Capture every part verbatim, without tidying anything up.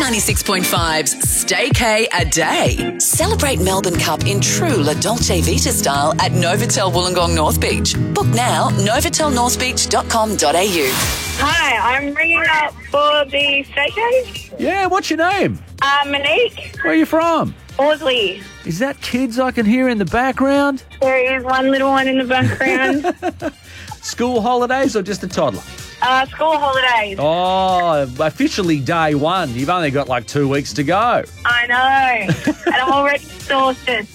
ninety-six point five's Stay K a Day. Celebrate Melbourne Cup in true La Dolce Vita style at Novotel Wollongong North Beach. Book now, novotel north beach dot com dot a u. Hi, I'm ringing up for the staycation. Yeah, what's your name? Uh, Monique. Where are you from? Horsley. Is that kids I can hear in the background? There is one little one in the background. School holidays or just a toddler? uh, school holidays. Oh, officially day one. You've only got like two weeks to go. I know. And I'm already exhausted.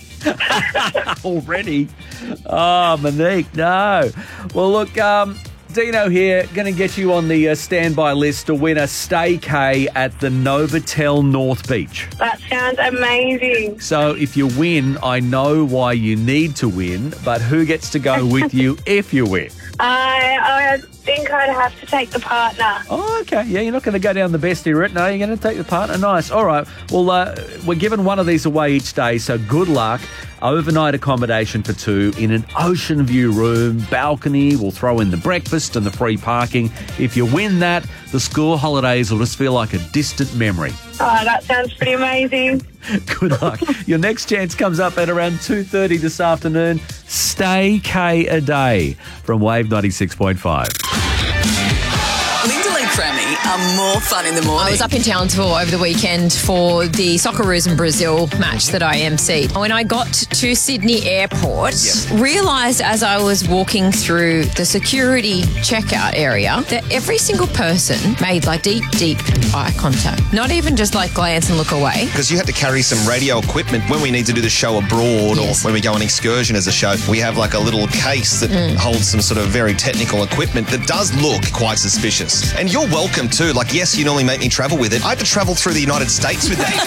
Already? Oh, Monique, no. Well, look, um... Dino here, going to get you on the uh, standby list to win a staycay at the Novotel North Beach. That sounds amazing. So if you win, I know why you need to win, but who gets to go with you if you win? I, I think I'd have to take the partner. Oh, okay. Yeah, you're not going to go down the bestie route. No, you're going to take the partner. Nice. All right. Well, uh, we're giving one of these away each day, so good luck. Overnight accommodation for two in an ocean view room, balcony. We'll throw in the breakfast and the free parking. If you win that, the school holidays will just feel like a distant memory. Oh, that sounds pretty amazing. Good luck. Your next chance comes up at around two thirty this afternoon. Stay K a Day from Wave ninety-six point five. Linda and Crammy are more fun in the morning. I was up in Townsville over the weekend for the Socceroos and Brazil match that I emceed. When I got to Sydney Airport, yep. realised as I was walking through the security checkout area that every single person made like deep, deep eye contact. Not even just like glance and look away. Because you had to carry some radio equipment when we need to do the show abroad yes. or when we go on excursion as a show. We have like a little case that mm. holds some sort of very technical equipment that does look quite suspicious. And you're welcome too. Like, yes, you normally make me travel with it. I had to travel through the United States with that.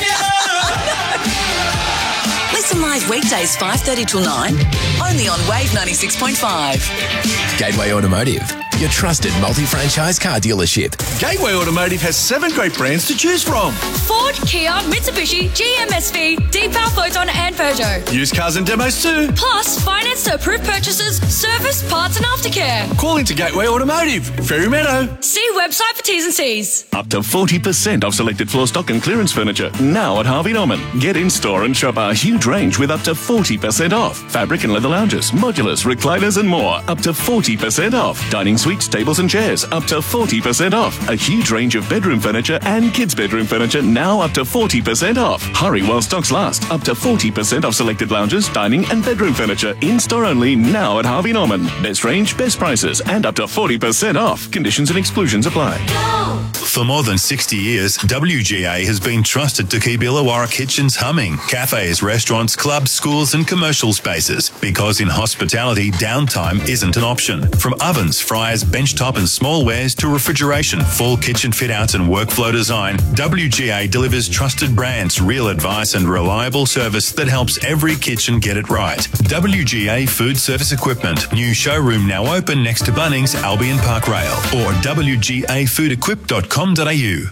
Listen live weekdays five thirty till nine, only on Wave ninety-six point five. Gateway Automotive, your trusted multi-franchise car dealership. Gateway Automotive has seven great brands to choose from. Ford, Kia, Mitsubishi, G M S V, Deepal, Photon and Peugeot. Used cars and demos too. Plus, finance to approved purchases, service, parts and aftercare. Call into Gateway Automotive, Ferry Meadow. See website for T's and C's. Up to forty percent off selected floor stock and clearance furniture. Now at Harvey Norman. Get in store and shop our huge range with up to forty percent off. Fabric and leather lounges, modulars, recliners and more. Up to forty percent off. Dining suites, tables and chairs. Up to forty percent off. A huge range of bedroom furniture and kids' bedroom furniture now up to forty percent off. Hurry while stocks last. Up to forty percent off selected lounges, dining and bedroom furniture. In store only now at Harvey Norman. Best range, best prices and up to forty percent off. Conditions and exclusions apply. Go! For more than sixty years, W G A has been trusted to keep Illawarra kitchens humming. Cafes, restaurants, clubs, schools and commercial spaces. Because in hospitality, downtime isn't an option. From ovens, fryers, benchtop and smallwares to refrigeration, full kitchen fit-outs and workflow design, W G A delivers trusted brands, real advice and reliable service that helps every kitchen get it right. W G A Food Service Equipment. New showroom now open next to Bunnings, Albion Park Rail. Or w g a food equip dot com dot a u.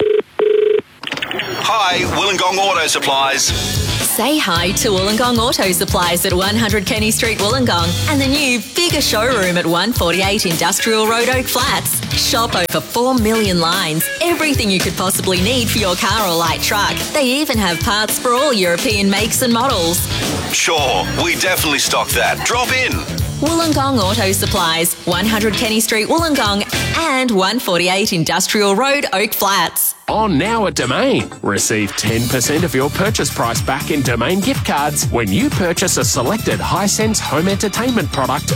Hi, Wollongong Auto Supplies. Say hi to Wollongong Auto Supplies at one hundred Kenny Street, Wollongong, and the new bigger showroom at one forty-eight Industrial Road, Oak Flats. Shop over four million lines, everything you could possibly need for your car or light truck. They even have parts for all European makes and models. Sure, we definitely stock that. Drop in. Wollongong Auto Supplies, one hundred Kenny Street, Wollongong, and one forty-eight Industrial Road, Oak Flats. On now at Domain. Receive ten percent of your purchase price back in Domain gift cards when you purchase a selected Hisense home entertainment product